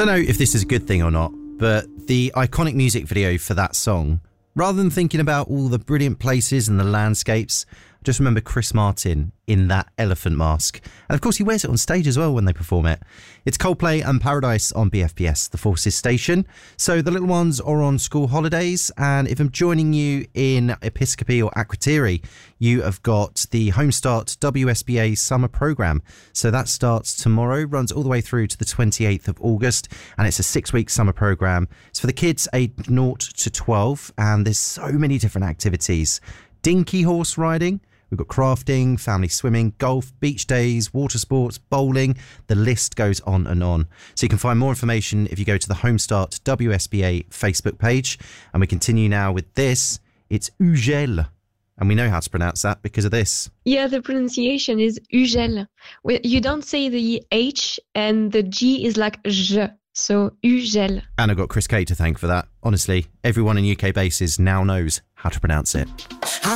don't know if this is a good thing or not, but the iconic music video for that song, rather than thinking about all the brilliant places and the landscapes, I just remember Chris Martin in that elephant mask. And of course he wears it on stage as well when they perform it. It's Coldplay and Paradise on BFBS, the Forces station. So the little ones are on school holidays, and if I'm joining you in Episcopi or Akrotiri, you have got the Homestart WSBA summer programme. So that starts tomorrow, runs all the way through to the 28th of August, and it's a 6-week summer programme. It's for the kids aged 0 to 12, and there's so many different activities. Dinky horse riding, we've got crafting, family swimming, golf, beach days, water sports, bowling. The list goes on and on. So you can find more information if you go to the Homestart WSBA Facebook page. And we continue now with this. It's Ugel. And we know how to pronounce that because of this. Yeah, the pronunciation is Ugel. You don't say the H and the G is like J. So Ugel. And I've got Chris Kate to thank for that. Honestly, everyone in UK bases now knows how to pronounce it.